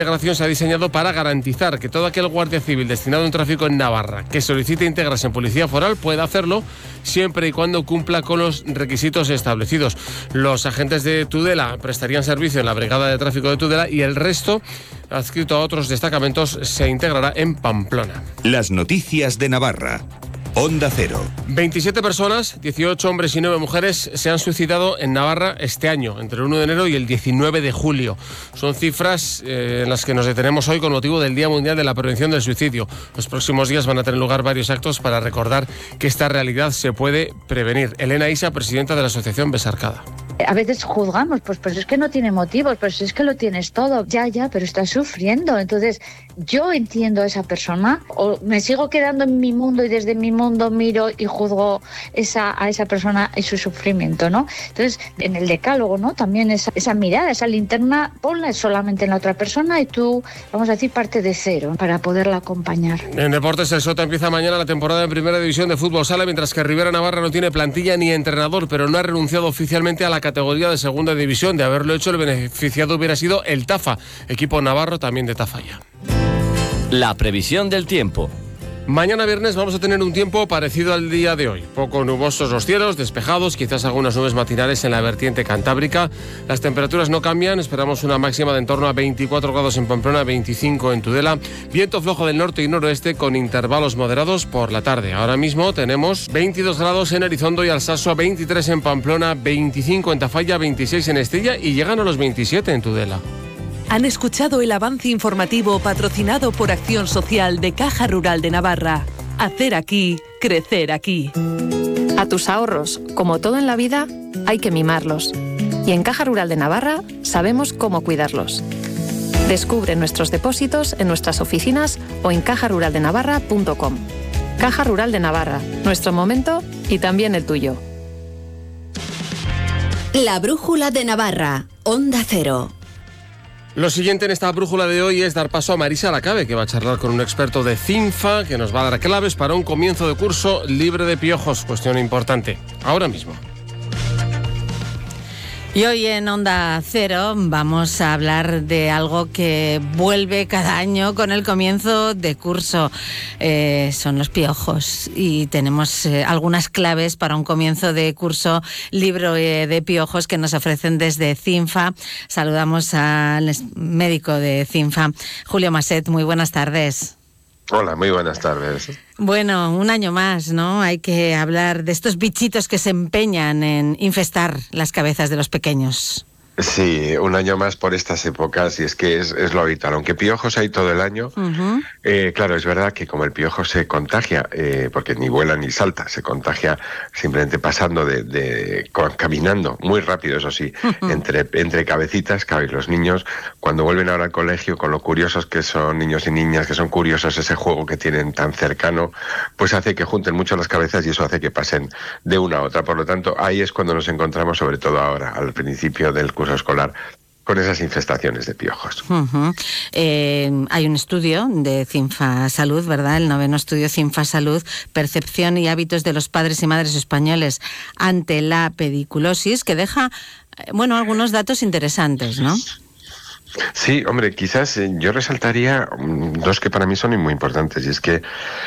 La integración se ha diseñado para garantizar que todo aquel guardia civil destinado a un tráfico en Navarra que solicite integrarse en Policía Foral pueda hacerlo siempre y cuando cumpla con los requisitos establecidos. Los agentes de Tudela prestarían servicio en la Brigada de Tráfico de Tudela y el resto, adscrito a otros destacamentos, se integrará en Pamplona. Las noticias de Navarra. Onda Cero. 27 personas, 18 hombres y 9 mujeres, se han suicidado en Navarra este año, entre el 1 de enero y el 19 de julio. Son cifras en las que nos detenemos hoy con motivo del Día Mundial de la Prevención del Suicidio. Los próximos días van a tener lugar varios actos para recordar que esta realidad se puede prevenir. Elena Isa, presidenta de la Asociación Besarcada. A veces juzgamos, pues es que no tiene motivos, pues es que lo tienes todo. Ya, pero está sufriendo. Entonces, yo entiendo a esa persona, o me sigo quedando en mi mundo y desde mi mundo miro y juzgo a esa persona y su sufrimiento, ¿no? Entonces, en el decálogo, ¿no? También esa mirada, esa linterna, ponla solamente en la otra persona y tú, vamos a decir, parte de cero para poderla acompañar. En deportes, el Sota empieza mañana la temporada en Primera División de Fútbol Sala, mientras que Rivera Navarra no tiene plantilla ni entrenador, pero no ha renunciado oficialmente a la categoría de Segunda División. De haberlo hecho, el beneficiado hubiera sido el Tafa, equipo navarro también de Tafalla. La previsión del tiempo. Mañana viernes vamos a tener un tiempo parecido al día de hoy. Poco nubosos los cielos, despejados, quizás algunas nubes matinales en la vertiente cantábrica. Las temperaturas no cambian, esperamos una máxima de en torno a 24 grados en Pamplona, 25 en Tudela. Viento flojo del norte y noroeste con intervalos moderados por la tarde. Ahora mismo tenemos 22 grados en Elizondo y Alsaso, 23 en Pamplona, 25 en Tafalla, 26 en Estella y llegan a los 27 en Tudela. Han escuchado el avance informativo patrocinado por Acción Social de Caja Rural de Navarra. Hacer aquí, crecer aquí. A tus ahorros, como todo en la vida, hay que mimarlos. Y en Caja Rural de Navarra sabemos cómo cuidarlos. Descubre nuestros depósitos en nuestras oficinas o en cajaruraldenavarra.com. Caja Rural de Navarra, nuestro momento y también el tuyo. La brújula de Navarra, Onda Cero. Lo siguiente en esta brújula de hoy es dar paso a Marisa Lacabe, que va a charlar con un experto de CINFA que nos va a dar claves para un comienzo de curso libre de piojos. Cuestión importante. Ahora mismo. Y hoy en Onda Cero vamos a hablar de algo que vuelve cada año con el comienzo de curso. Son los piojos y tenemos algunas claves para un comienzo de curso libre de piojos que nos ofrecen desde CINFA. Saludamos al médico de CINFA, Julio Maset. Muy buenas tardes. Hola, muy buenas tardes. Bueno, un año más, ¿no? Hay que hablar de estos bichitos que se empeñan en infestar las cabezas de los pequeños. Sí, un año más por estas épocas y es que es lo habitual. Aunque piojos hay todo el año, claro, es verdad que como el piojo se contagia, porque ni vuela ni salta, se contagia simplemente pasando caminando muy rápido, eso sí, entre cabecitas. Claro, y los niños cuando vuelven ahora al colegio, con lo curiosos que son niños y niñas, que son curiosos ese juego que tienen tan cercano, pues hace que junten mucho las cabezas y eso hace que pasen de una a otra. Por lo tanto, ahí es cuando nos encontramos, sobre todo ahora, al principio del curso escolar, con esas infestaciones de piojos. Hay un estudio de CINFA Salud, ¿verdad? El 9º estudio CINFA Salud, percepción y hábitos de los padres y madres españoles ante la pediculosis, que deja, algunos datos interesantes, ¿no? Sí, hombre, quizás yo resaltaría dos que para mí son muy importantes, y es que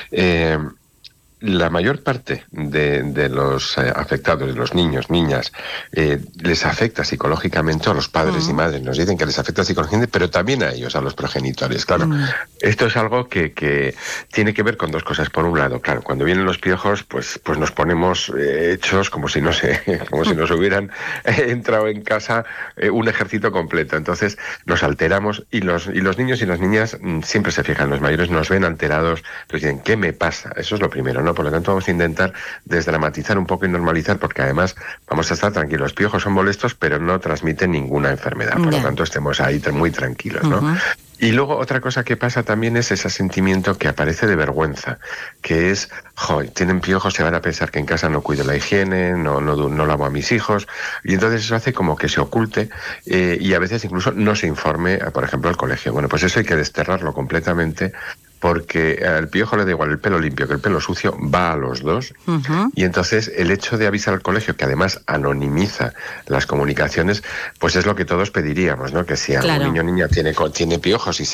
la mayor parte de los afectados, de los niños, niñas, les afecta psicológicamente, a los padres y madres nos dicen que les afecta psicológicamente, pero también a ellos, a los progenitores. Claro, esto es algo que tiene que ver con dos cosas. Por un lado, claro, cuando vienen los piojos, pues nos ponemos hechos como si nos hubieran entrado en casa un ejército completo. Entonces nos alteramos y los niños y las niñas siempre se fijan, los mayores nos ven alterados, entonces dicen, ¿qué me pasa? Eso es lo primero, ¿no? Por lo tanto, vamos a intentar desdramatizar un poco y normalizar, porque además vamos a estar tranquilos. Los piojos son molestos, pero no transmiten ninguna enfermedad. Por lo tanto, estemos ahí muy tranquilos, ¿no? Y luego otra cosa que pasa también es ese sentimiento que aparece de vergüenza, que es, tienen piojos, se van a pensar que en casa no cuido la higiene, no lavo a mis hijos, y entonces eso hace como que se oculte y a veces incluso no se informe, por ejemplo, al colegio. Bueno, pues eso hay que desterrarlo completamente, porque al piojo le da igual el pelo limpio que el pelo sucio, va a los dos. Y entonces el hecho de avisar al colegio, que además anonimiza las comunicaciones, pues es lo que todos pediríamos, ¿no? Que si algún niño o niña tiene piojos y